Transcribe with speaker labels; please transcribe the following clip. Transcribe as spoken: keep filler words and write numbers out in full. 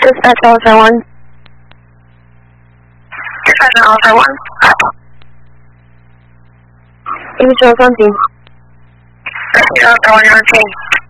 Speaker 1: Dispatch Alpha one. Dispatch Alpha one. Initial something. Dispatch Alpha one, you're on team.